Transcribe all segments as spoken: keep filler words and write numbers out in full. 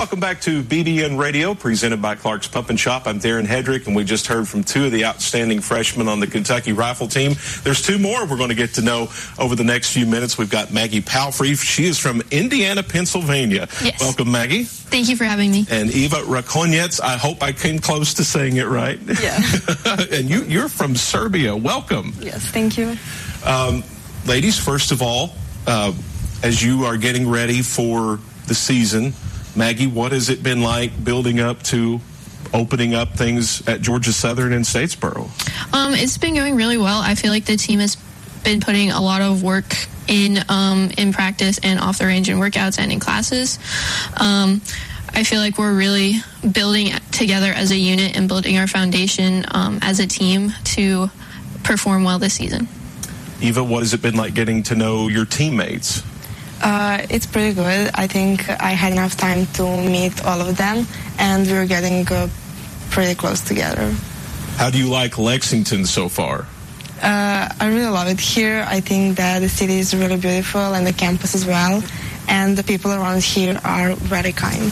Welcome back to B B N Radio, presented by Clark's Pump and Shop. I'm Darren Hedrick, and we just heard from two of the outstanding freshmen on the Kentucky Rifle team. There's two more we're going to get to know over the next few minutes. We've got Maggie Palfrey. She is from Indiana, Pennsylvania. Yes. Welcome, Maggie. Thank you for having me. And Eva Rakonec. I hope I came close to saying it right. Yeah. And you, you're from Serbia. Welcome. Yes, thank you. Um, ladies, first of all, uh, as you are getting ready for the season, Maggie, what has it been like building up to opening up things at Georgia Southern in Statesboro? Um, it's been going really well. I feel like the team has been putting a lot of work in um, in practice and off the range in workouts and in classes. Um, I feel like we're really building together as a unit and building our foundation um, as a team to perform well this season. Eva, what has it been like getting to know your teammates? Uh, it's pretty good. I think I had enough time to meet all of them, and we were getting uh, pretty close together. How do you like Lexington so far? Uh, I really love it here. I think that the city is really beautiful, and the campus as well, and the people around here are very kind.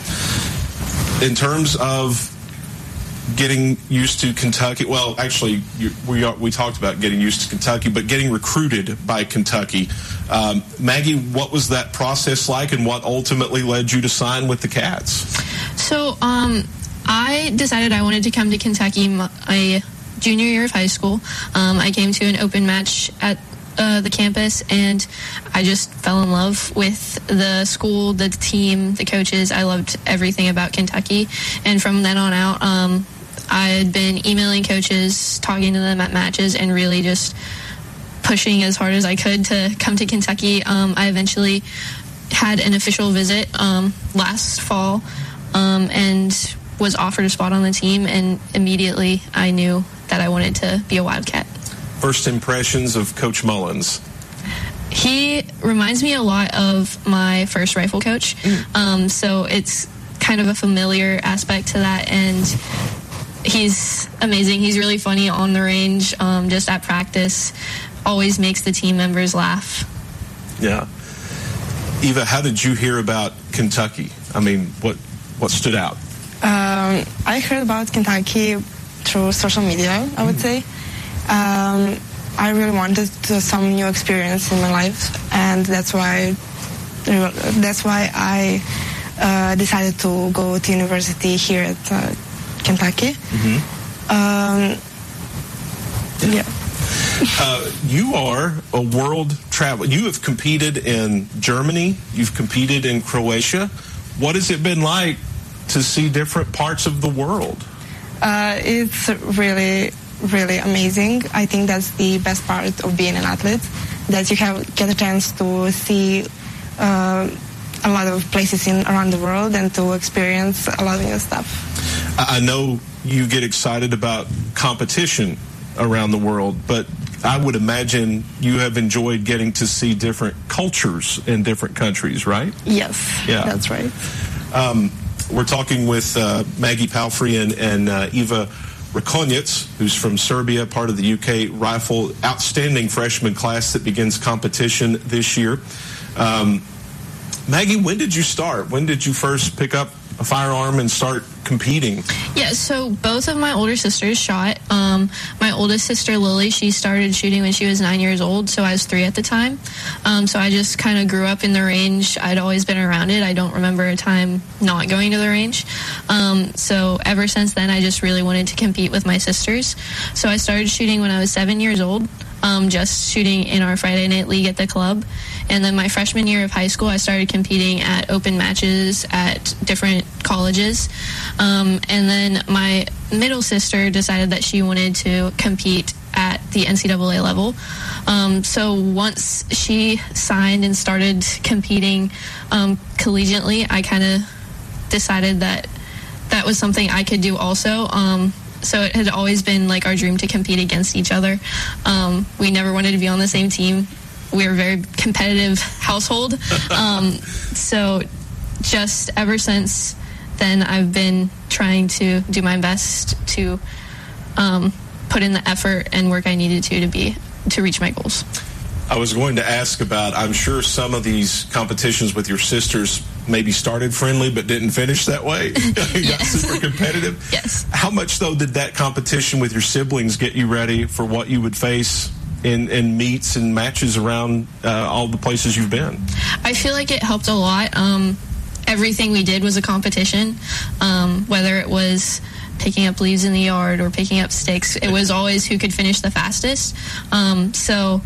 In terms of getting used to Kentucky, well, actually, you, we are, we talked about getting used to Kentucky, but getting recruited by Kentucky. Um, Maggie, what was that process like, and what ultimately led you to sign with the Cats? So um, I decided I wanted to come to Kentucky my junior year of high school. Um, I came to an open match at uh, the campus, and I just fell in love with the school, the team, the coaches. I loved everything about Kentucky, and from then on out, um, I had been emailing coaches, talking to them at matches, and really just pushing as hard as I could to come to Kentucky. Um, I eventually had an official visit um, last fall um, and was offered a spot on the team, and immediately I knew that I wanted to be a Wildcat. First impressions of Coach Mullins? He reminds me a lot of my first rifle coach, mm. um, so it's kind of a familiar aspect to that, and he's amazing. He's really funny on the range, um, just at practice. Always makes the team members laugh. Yeah. Eva, how did you hear about Kentucky? I mean, what what stood out? Um, I heard about Kentucky through social media, I would say. Um, I really wanted to, some new experience in my life, and that's why that's why I uh, decided to go to university here at uh, Kentucky. Mm-hmm. Um, yeah. Uh, you are a world traveler. You have competed in Germany. You've competed in Croatia. What has it been like to see different parts of the world? Uh, it's really, really amazing. I think that's the best part of being an athlete, that you have get a chance to see uh, a lot of places in around the world and to experience a lot of new stuff. I know you get excited about competition around the world, but I would imagine you have enjoyed getting to see different cultures in different countries, right? Yes, yeah. That's right. Um, we're talking with uh, Maggie Palfrey and, and uh, Eva Rakonec, who's from Serbia, part of the U K Rifle, outstanding freshman class that begins competition this year. Um, Maggie, when did you start? When did you first pick up a firearm and start competing? Yeah, so both of my older sisters shot. Um, my oldest sister, Lily, she started shooting when she was nine years old, so I was three at the time. Um, so I just kind of grew up in the range. I'd always been around it. I don't remember a time not going to the range. Um, so ever since then, I just really wanted to compete with my sisters. So I started shooting when I was seven years old. Um, just shooting in our Friday night league at the club. And then my freshman year of high school, I started competing at open matches at different colleges. Um, and then my middle sister decided that she wanted to compete at the N C double A level. Um, so once she signed and started competing um, collegiately, I kind of decided that that was something I could do also. Um, So it had always been like our dream to compete against each other. Um, we never wanted to be on the same team. We were a very competitive household. Um, so just ever since then, I've been trying to do my best to um, put in the effort and work I needed to to be to reach my goals. I was going to ask about, I'm sure some of these competitions with your sisters maybe started friendly but didn't finish that way. You got Yes. super competitive. Yes. How much, though, did that competition with your siblings get you ready for what you would face in, in meets and matches around uh, all the places you've been? I feel like it helped a lot. Um, everything we did was a competition, um, whether it was picking up leaves in the yard or picking up sticks. It was always who could finish the fastest. Um, so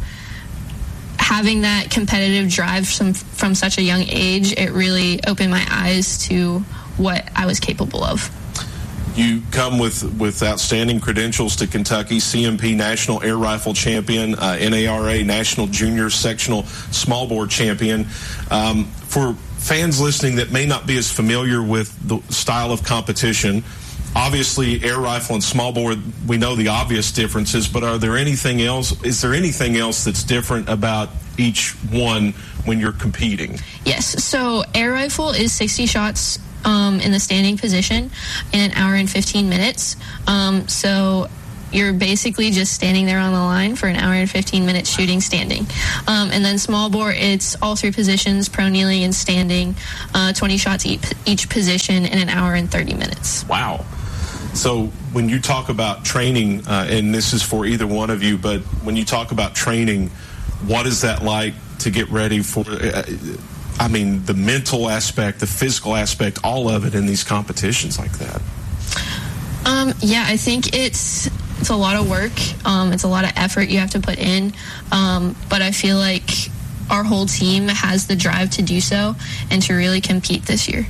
having that competitive drive from, from such a young age, it really opened my eyes to what I was capable of. You come with, with outstanding credentials to Kentucky, C M P National Air Rifle Champion, uh, N A R A National Junior Sectional Small Bore Champion. Um, for fans listening that may not be as familiar with the style of competition, obviously air rifle and small bore, we know the obvious differences, but are there anything else, is there anything else that's different about each one when you're competing? Yes, so air rifle is sixty shots um, in the standing position in an hour and fifteen minutes. Um, so you're basically just standing there on the line for an hour and fifteen minutes shooting standing. Um, and then small bore, it's all three positions, prone, kneeling, and standing, uh, twenty shots each, each position in an hour and thirty minutes. Wow. So when you talk about training, uh, and this is for either one of you, but when you talk about training, what is that like to get ready for, uh, I mean, the mental aspect, the physical aspect, all of it in these competitions like that? Um, yeah, I think it's it's a lot of work. Um, it's a lot of effort you have to put in. Um, but I feel like our whole team has the drive to do so and to really compete this year.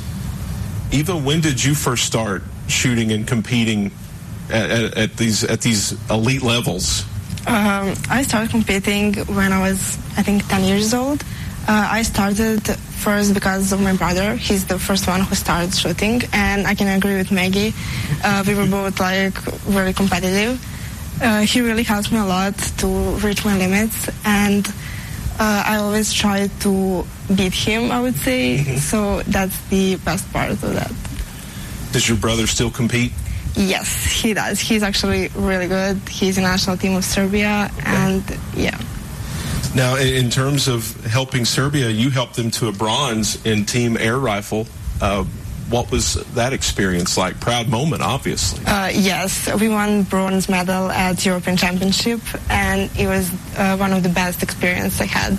Eva, when did you first start shooting and competing at, at, at these at these elite levels? Um, I started competing when I was, I think, ten years old. Uh, I started first because of my brother. He's the first one who started shooting, and I can agree with Maggie. Uh, we were both like very competitive. Uh, he really helped me a lot to reach my limits, and uh, I always try to beat him, I would say. Mm-hmm. So that's the best part of that. Does your brother still compete? Yes, he does. He's actually really good. He's in the national team of Serbia, okay. And yeah. Now, in terms of helping Serbia, you helped them to a bronze in team air rifle. Uh, what was that experience like? Proud moment, obviously. Uh, yes, we won bronze medal at European Championship, and it was uh, one of the best experiences I had.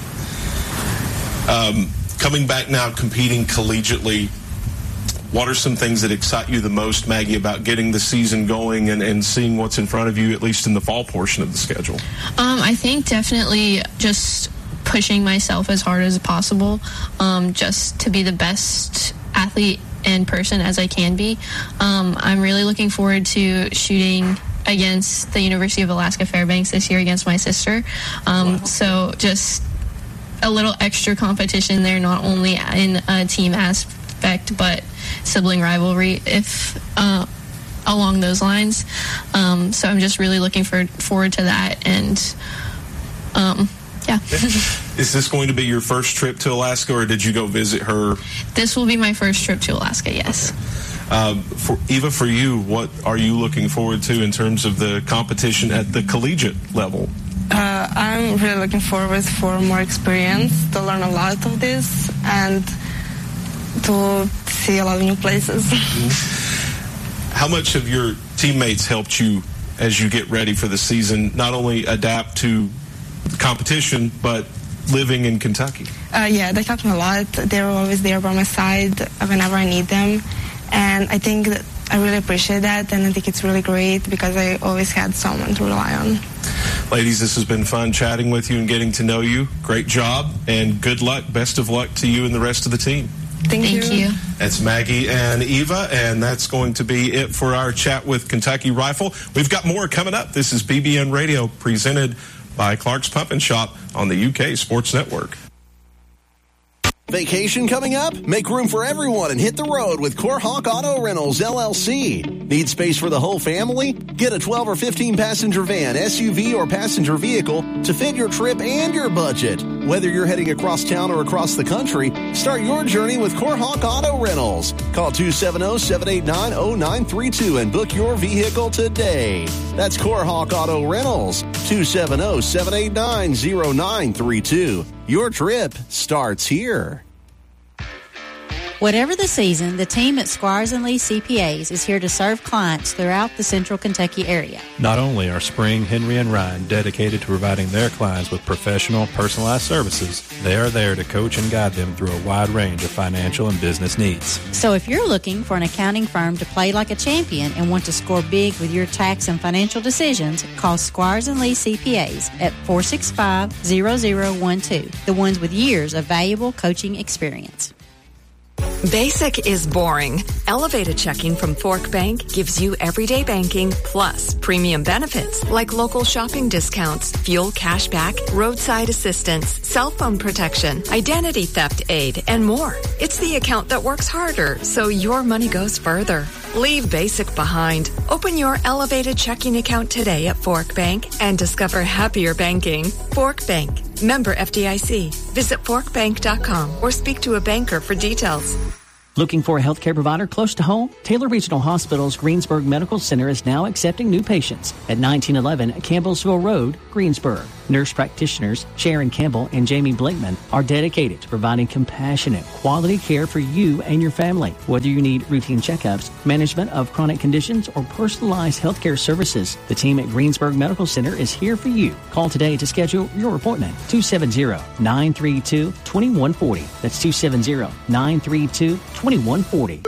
Um, coming back now, competing collegiately, what are some things that excite you the most, Maggie, about getting the season going and, and seeing what's in front of you, at least in the fall portion of the schedule? Um, I think definitely just pushing myself as hard as possible, um, just to be the best athlete and person as I can be. Um, I'm really looking forward to shooting against the University of Alaska Fairbanks this year against my sister. Um, wow. So just a little extra competition there, not only in a team aspect, but sibling rivalry, if uh, along those lines. Um, so I'm just really looking for, forward to that, and um, yeah. Is this going to be your first trip to Alaska, or did you go visit her? This will be my first trip to Alaska, yes. Okay. Um, for Eva, for you, what are you looking forward to in terms of the competition at the collegiate level? Uh, I'm really looking forward for more experience, to learn a lot of this, and to see a lot of new places. How much of your teammates helped you as you get ready for the season, not only adapt to the competition, but living in Kentucky? Uh, yeah, they helped me a lot. They were always there by my side whenever I need them. And I think that I really appreciate that, and I think it's really great because I always had someone to rely on. Ladies, this has been fun chatting with you and getting to know you. Great job, and good luck. Best of luck to you and the rest of the team. Thank, Thank you. you. That's Maggie and Eva, and that's going to be it for our chat with Kentucky Rifle. We've got more coming up. This is B B N Radio, presented by Clark's Pump and Shop on the U K Sports Network. Vacation coming up? Make room for everyone and hit the road with CoreHawk Auto Rentals, L L C. Need space for the whole family? Get a twelve or fifteen passenger van, S U V, or passenger vehicle to fit your trip and your budget. Whether you're heading across town or across the country, start your journey with CoreHawk Auto Rentals. Call two seven zero, seven eight nine, zero nine three two and book your vehicle today. That's CoreHawk Auto Rentals, two seven zero, seven eight nine, zero nine three two. Your trip starts here. Whatever the season, the team at Squires and Lee C P As is here to serve clients throughout the central Kentucky area. Not only are Spring, Henry, and Ryan dedicated to providing their clients with professional, personalized services, they are there to coach and guide them through a wide range of financial and business needs. So if you're looking for an accounting firm to play like a champion and want to score big with your tax and financial decisions, call Squires and Lee C P As at four six five, zero zero one two, the ones with years of valuable coaching experience. Basic is boring. Elevated checking from Fork Bank gives you everyday banking plus premium benefits like local shopping discounts, fuel cashback, roadside assistance, cell phone protection, identity theft aid, and more. It's the account that works harder so your money goes further. Leave basic behind. Open your elevated checking account today at Fork Bank and discover happier banking. Fork Bank. Member F D I C. Visit fork bank dot com or speak to a banker for details. Looking for a healthcare provider close to home? Taylor Regional Hospital's Greensburg Medical Center is now accepting new patients at nineteen eleven Campbellsville Road, Greensburg. Nurse practitioners Sharon Campbell and Jamie Blakeman are dedicated to providing compassionate, quality care for you and your family. Whether you need routine checkups, management of chronic conditions, or personalized healthcare services, the team at Greensburg Medical Center is here for you. Call today to schedule your appointment. two seven zero, nine three two, two one four zero. That's two seven zero, nine three two, two one four zero.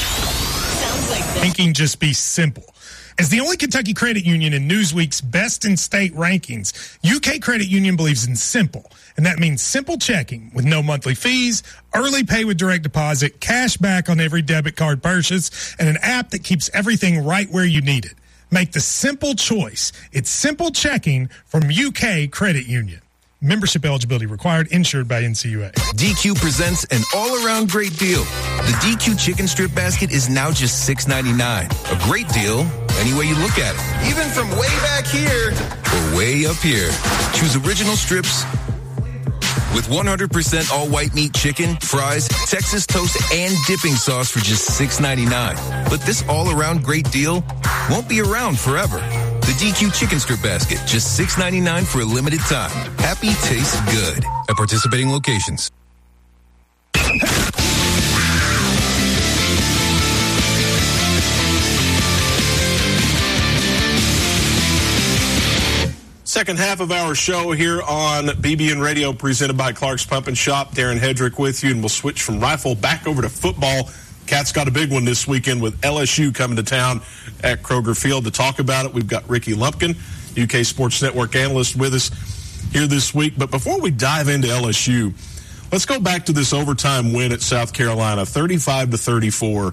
Banking just be simple. As the only Kentucky credit union in Newsweek's Best in State rankings, U K Credit Union believes in simple, and that means simple checking with no monthly fees, early pay with direct deposit, cash back on every debit card purchase, and an app that keeps everything right where you need it. Make the simple choice. It's simple checking from U K Credit Union. Membership eligibility required, insured by N C U A. D Q presents an all-around great deal. The D Q chicken strip basket is now just six ninety-nine. A great deal any way you look at it. Even from way back here or way up here. Choose original strips with one hundred percent all-white meat chicken, fries, Texas toast, and dipping sauce for just six ninety-nine. But this all-around great deal won't be around forever. The D Q chicken strip basket, just six ninety-nine for a limited time. Happy tastes good at participating locations. Second half of our show here on B B N Radio, presented by Clark's Pump and Shop. Darren Hedrick with you, and we'll switch from rifle back over to football. Cats got a big one this weekend with L S U coming to town at Kroger Field. To talk about it, we've got Ricky Lumpkin, U K Sports Network analyst, with us here this week. But before we dive into L S U, let's go back to this overtime win at South Carolina, thirty-five to thirty-four.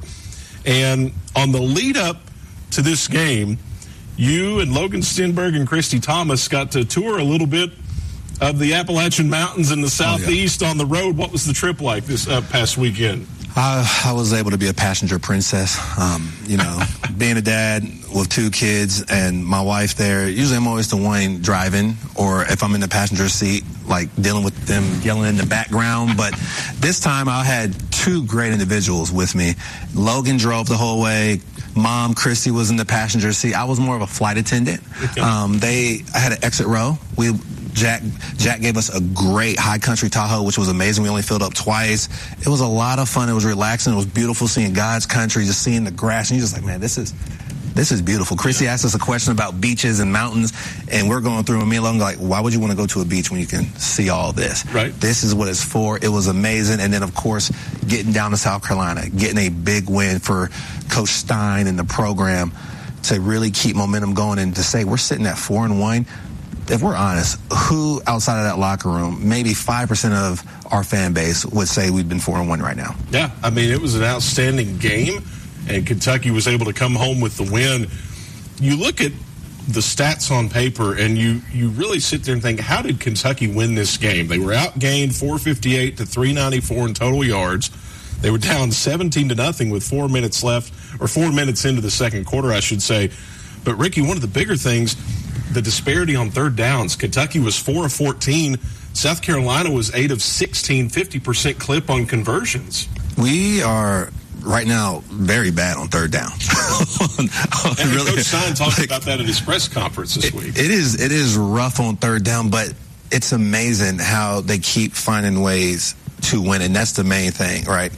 And on the lead up to this game, you and Logan Stenberg and Christy Thomas got to tour a little bit of the Appalachian Mountains in the southeast oh, yeah. on the road. What was the trip like this uh, past weekend? I, I was able to be a passenger princess. Um, you know, being a dad with two kids and my wife there, usually I'm always the one driving, or if I'm in the passenger seat, like dealing with them yelling in the background. But this time I had two great individuals with me. Logan drove the whole way. Mom, Christy, was in the passenger seat. I was more of a flight attendant. Um, they, I had an exit row. We, Jack, Jack gave us a great high country Tahoe, which was amazing. We only filled up twice. It was a lot of fun. It was relaxing. It was beautiful seeing God's country, just seeing the grass. And you're just like, man, this is, this is beautiful. Christy asked us a question about beaches and mountains, and we're going through, and me and Logan like, why would you want to go to a beach when you can see all this? Right. This is what it's for. It was amazing. And then, of course, getting down to South Carolina, getting a big win for Coach Stein and the program to really keep momentum going, and to say we're sitting at four and one. If we're honest, who outside of that locker room, maybe five percent of our fan base would say we've been four and one right now. Yeah, I mean, it was an outstanding game, and Kentucky was able to come home with the win. You look at the stats on paper, and you, you really sit there and think, how did Kentucky win this game? They were outgained four fifty-eight to three ninety-four in total yards. They were down seventeen to nothing with four minutes left, or four minutes into the second quarter, I should say. But, Ricky, one of the bigger things, the disparity on third downs. Kentucky was four of fourteen. South Carolina was eight of sixteen, fifty percent clip on conversions. We are right now very bad on third down. on, on and really, Coach Stein talked like, about that at his press conference this it, week. It is, it is rough on third down, but it's amazing how they keep finding ways to win, and that's the main thing, right?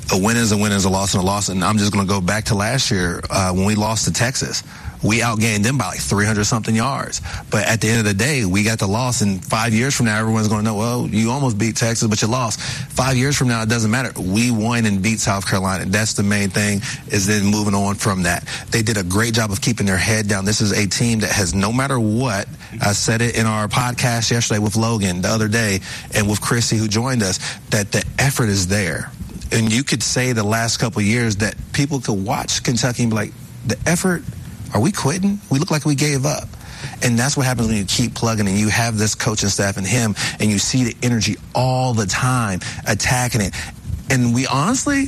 a win is a win is a loss and a loss. And I'm just going to go back to last year uh, when we lost to Texas. We outgained them by like three hundred something yards. But at the end of the day, we got the loss. And five years from now, everyone's going to know, well, you almost beat Texas, but you lost. Five years from now, it doesn't matter. We won and beat South Carolina. That's the main thing, is then moving on from that. They did a great job of keeping their head down. This is a team that has, no matter what, I said it in our podcast yesterday with Logan the other day and with Chrissy who joined us, that the effort is there. And you could say the last couple of years that people could watch Kentucky and be like, the effort, are we quitting? We look like we gave up. And that's what happens when you keep plugging and you have this coaching staff and him, and you see the energy all the time attacking it. And we honestly,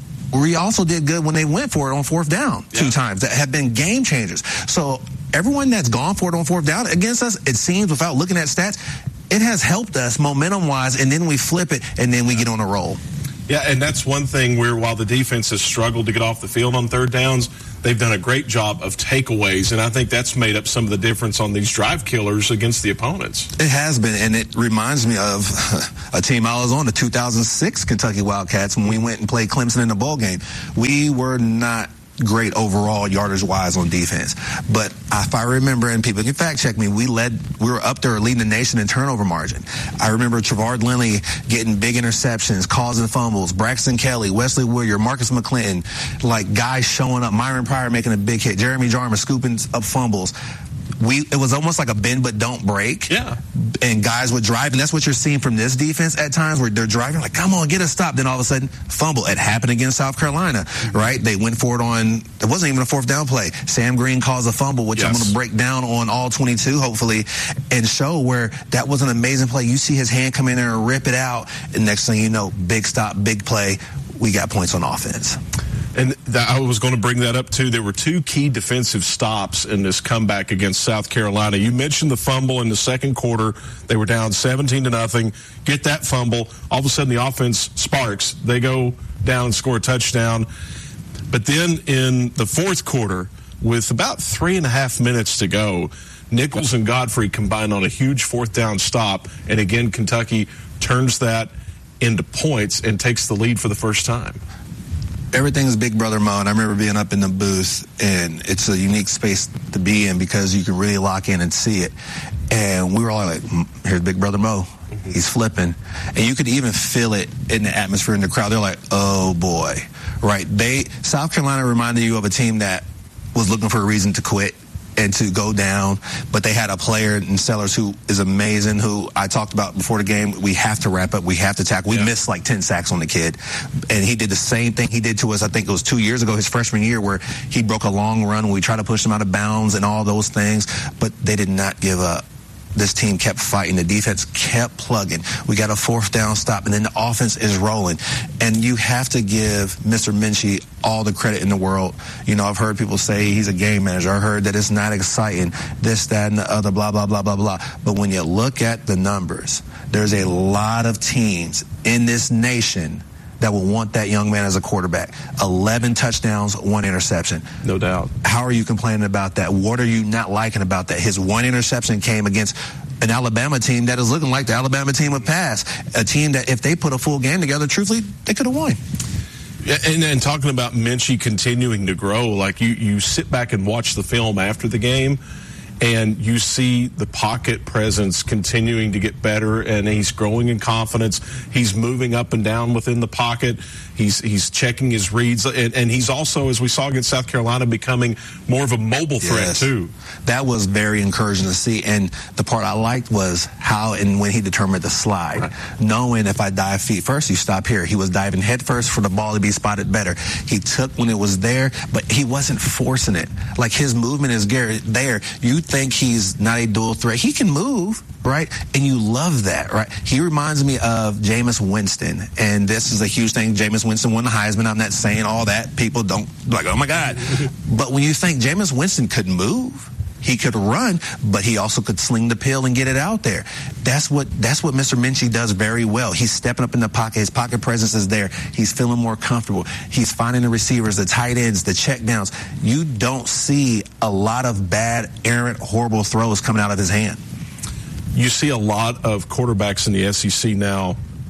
we also did good when they went for it on fourth down two yeah. times. That have been game changers. So everyone that's gone for it on fourth down against us, it seems, without looking at stats, it has helped us momentum-wise, and then we flip it, and then we get on a roll. Yeah, and that's one thing where while the defense has struggled to get off the field on third downs, they've done a great job of takeaways, and I think that's made up some of the difference on these drive killers against the opponents. It has been, and it reminds me of a team I was on, the two thousand six Kentucky Wildcats, when we went and played Clemson in the bowl game. We were not great overall yardage-wise on defense. But if I remember, and people can fact-check me, we led, we were up there leading the nation in turnover margin. I remember Trevard Lindley getting big interceptions, causing fumbles, Braxton Kelly, Wesley Willier, Marcus McClinton, like guys showing up, Myron Pryor making a big hit, Jeremy Jarman scooping up fumbles. We, it was almost like a bend but don't break. Yeah. And guys would drive, and that's what you're seeing from this defense at times, where they're driving like, come on, get a stop. Then all of a sudden, fumble. It happened against South Carolina, mm-hmm. right? They went for it on, it wasn't even a fourth down play. Sam Green caused a fumble, which yes. I'm going to break down on all twenty-two, hopefully, and show where that was an amazing play. You see his hand come in there and rip it out, and next thing you know, big stop, big play. We got points on offense. And that, I was going to bring that up, too. There were two key defensive stops in this comeback against South Carolina. You mentioned the fumble in the second quarter. They were down seventeen to nothing. Get that fumble. All of a sudden, the offense sparks. They go down and score a touchdown. But then in the fourth quarter, with about three and a half minutes to go, Nichols and Godfrey combined on a huge fourth down stop. And again, Kentucky turns that into points and takes the lead for the first time. Everything's Big Brother mode. I remember being up in the booth, and it's a unique space to be in because you can really lock in and see it. And we were all like, here's Big Brother Mo. Mm-hmm. He's flipping. And you could even feel it in the atmosphere in the crowd. They're like, oh, boy. Right. They South Carolina reminded you of a team that was looking for a reason to quit and to go down, but they had a player in Sellers who is amazing, who I talked about before the game. We have to wrap up. We have to tackle. We yeah. missed like ten sacks on the kid, and he did the same thing he did to us, I think it was two years ago, his freshman year, where he broke a long run when we tried to push him out of bounds and all those things, but they did not give up. This team kept fighting. The defense kept plugging. We got a fourth down stop, and then the offense is rolling. And you have to give Mister Minchie all the credit in the world. You know, I've heard people say he's a game manager. I heard that it's not exciting, this, that, and the other, blah, blah, blah, blah, blah. But when you look at the numbers, there's a lot of teams in this nation that will want that young man as a quarterback. eleven touchdowns, one interception. No doubt. How are you complaining about that? What are you not liking about that? His one interception came against an Alabama team that is looking like the Alabama team would pass. A team that, if they put a full game together, truthfully, they could have won. Yeah, and then talking about Minchie continuing to grow, like you, you sit back and watch the film after the game, and you see the pocket presence continuing to get better, and he's growing in confidence. He's moving up and down within the pocket. He's he's checking his reads, and, and he's also, as we saw against South Carolina, becoming more of a mobile threat, yes. too. That was very encouraging to see, and the part I liked was how and when he determined to slide. Right. Knowing if I dive feet first, you stop here. He was diving head first for the ball to be spotted better. He took when it was there, but he wasn't forcing it. Like, his movement is there. You think he's not a dual threat. He can move, right? And you love that, right? He reminds me of Jameis Winston, and this is a huge thing. Jameis Winston won the Heisman. I'm not saying all that. People don't, like, oh, my God. But when you think Jameis Winston could move, he could run, but he also could sling the pill and get it out there. That's what that's what Mister Minchie does very well. He's stepping up in the pocket. His pocket presence is there. He's feeling more comfortable. He's finding the receivers, the tight ends, the check downs. You don't see a lot of bad, errant, horrible throws coming out of his hand. You see a lot of quarterbacks in the S E C now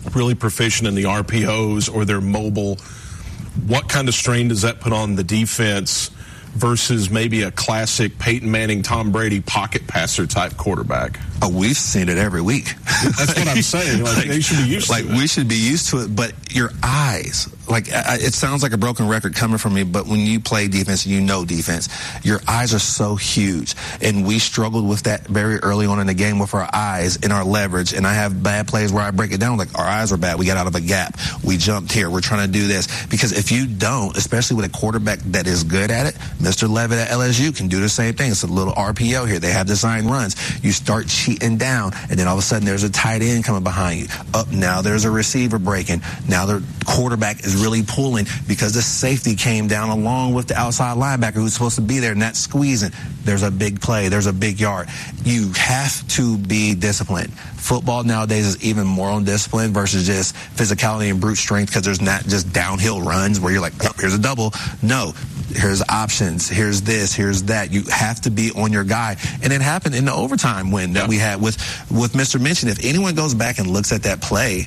really proficient in the R P Os or they're mobile. What kind of strain does that put on the defense versus maybe a classic Peyton Manning, Tom Brady pocket passer type quarterback? Oh, we've seen it every week. That's what I'm saying. Like, like they should be used like, to it. Like, we should be used to it, but your eyes, like, I, it sounds like a broken record coming from me, but when you play defense and you know defense, your eyes are so huge. And we struggled with that very early on in the game with our eyes and our leverage. And I have bad plays where I break it down, like, our eyes were bad. We got out of a gap. We jumped here. We're trying to do this. Because if you don't, especially with a quarterback that is good at it, Mister Levitt at L S U can do the same thing. It's a little R P O here. They have design runs. You start cheating down, and then all of a sudden there's a tight end coming behind you. Up now there's a receiver breaking. Now the quarterback is really pulling because the safety came down along with the outside linebacker who's supposed to be there, and that's squeezing. There's a big play. There's a big yard. You have to be disciplined. Football nowadays is even more on discipline versus just physicality and brute strength, because there's not just downhill runs where you're like, oh, here's a double. No. Here's options. Here's this. Here's that. You have to be on your guy. And it happened in the overtime win that we had with, with Mister Minchin. If anyone goes back and looks at that play,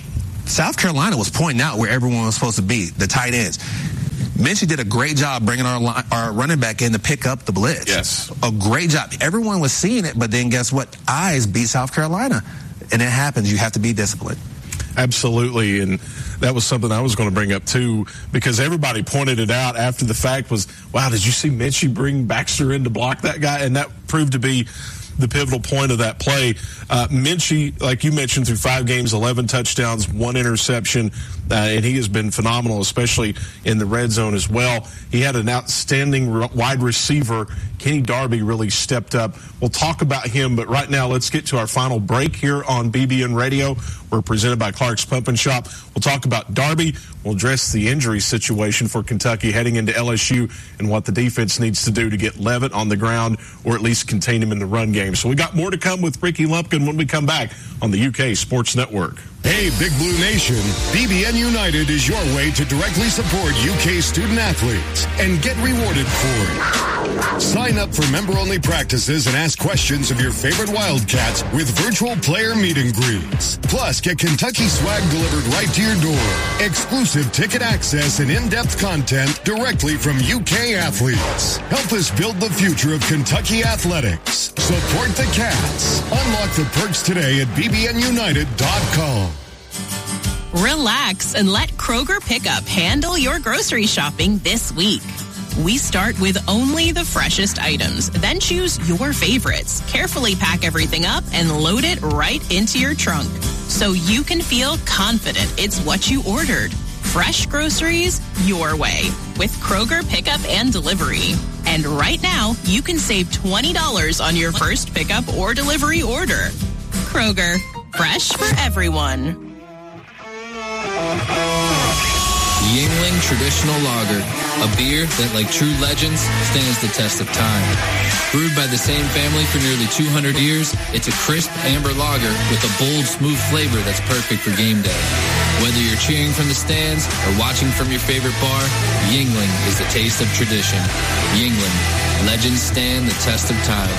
South Carolina was pointing out where everyone was supposed to be, the tight ends. Minchin did a great job bringing our line, our running back in to pick up the blitz. Yes. A great job. Everyone was seeing it, but then guess what? Eyes beat South Carolina. And it happens. You have to be disciplined. Absolutely, and that was something I was going to bring up too, because everybody pointed it out after the fact was, wow, did you see Minchie bring Baxter in to block that guy? And that proved to be the pivotal point of that play. Uh, Minchie, like you mentioned, through five games, eleven touchdowns, one interception, uh, and he has been phenomenal, especially in the red zone as well. He had an outstanding re- wide receiver. Kenny Darby really stepped up. We'll talk about him, but right now let's get to our final break here on B B N Radio. We're presented by Clark's Pump and Shop. We'll talk about Darby. We'll address the injury situation for Kentucky heading into L S U and what the defense needs to do to get Levitt on the ground or at least contain him in the run game. So we got more to come with Ricky Lumpkin when we come back on the U K Sports Network. Hey, Big Blue Nation, B B N United is your way to directly support U K student athletes and get rewarded for it. Sign up for member-only practices and ask questions of your favorite Wildcats with virtual player meet and greets. Plus, get Kentucky swag delivered right to your door. Exclusive ticket access and in-depth content directly from U K athletes. Help us build the future of Kentucky athletics. Support the Cats. Unlock the perks today at b b n united dot com. Relax and let Kroger Pickup handle your grocery shopping this week. We start with only the freshest items, then choose your favorites, carefully pack everything up, and load it right into your trunk so you can feel confident it's what you ordered. Fresh groceries your way with Kroger Pickup and Delivery. And right now, you can save twenty dollars on your first pickup or delivery order. Kroger, fresh for everyone. Yuengling Traditional Lager, a beer that, like true legends, stands the test of time. Brewed by the same family for nearly two hundred years, it's a crisp amber lager with a bold, smooth flavor that's perfect for game day. Whether you're cheering from the stands or watching from your favorite bar, Yuengling is the taste of tradition. Yuengling, legends stand the test of time.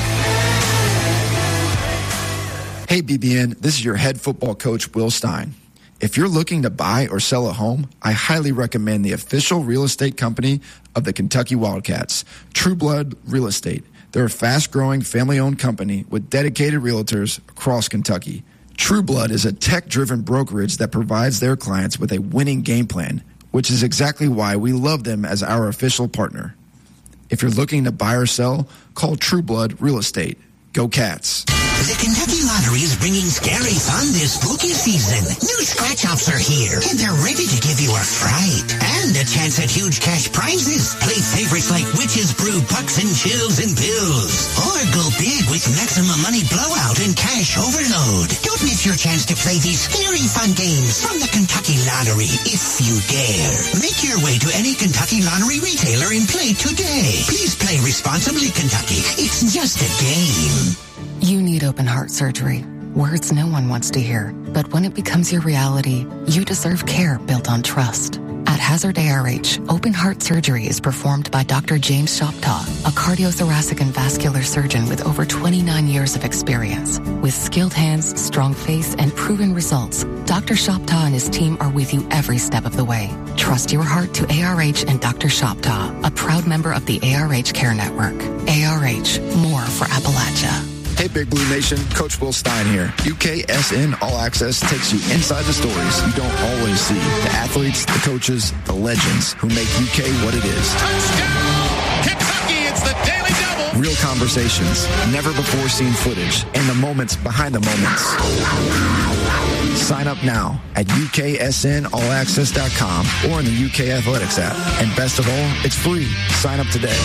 Hey, B B N, this is your head football coach, Will Stein. If you're looking to buy or sell a home, I highly recommend the official real estate company of the Kentucky Wildcats, True Blood Real Estate. They're a fast-growing, family-owned company with dedicated realtors across Kentucky. True Blood is a tech-driven brokerage that provides their clients with a winning game plan, which is exactly why we love them as our official partner. If you're looking to buy or sell, call True Blood Real Estate. Go Cats. The Kentucky Lottery is bringing scary fun this spooky season. New scratch-offs are here, and they're ready to give you a fright. And a chance at huge cash prizes. Play favorites like Witch's Brew, Pucks and Chills and Pills. Or go big with Maximum Money Blowout and Cash Overload. Don't miss your chance to play these scary fun games from the Kentucky Lottery, if you dare. Make your way to any Kentucky Lottery retailer and play today. Please play responsibly, Kentucky. It's just a game. You need open heart surgery. Words no one wants to hear. But when it becomes your reality, you deserve care built on trust. At At Hazard A R H, open heart surgery is performed by Doctor James Shoptaw, a cardiothoracic and vascular surgeon with over twenty-nine years of experience. With skilled hands, strong face, and proven results, Doctor Shoptaw and his team are with you every step of the way. Trust your heart to A R H and Doctor Shoptaw, a proud member of the A R H Care Network. A R H, more for Appalachia. Hey, Big Blue Nation, Coach Will Stein here. U K S N All Access takes you inside the stories you don't always see. The athletes, the coaches, the legends who make U K what it is. Touchdown! Kentucky, it's the Daily Double! Real conversations, never before seen footage, and the moments behind the moments. Sign up now at U K S N all access dot com or in the U K Athletics app. And best of all, it's free. Sign up today.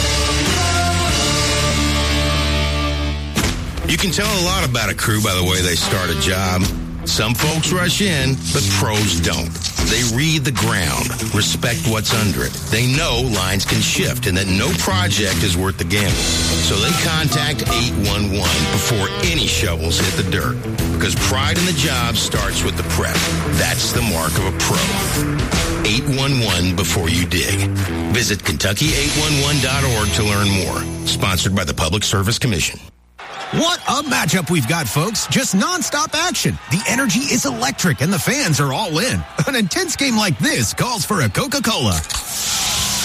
You can tell a lot about a crew by the way they start a job. Some folks rush in, but pros don't. They read the ground, respect what's under it. They know lines can shift and that no project is worth the gamble. So they contact eight one one before any shovels hit the dirt. Because pride in the job starts with the prep. That's the mark of a pro. eight one one before you dig. Visit Kentucky eight one one dot org to learn more. Sponsored by the Public Service Commission. What a matchup we've got, folks. Just nonstop action. The energy is electric and the fans are all in. An intense game like this calls for a Coca-Cola.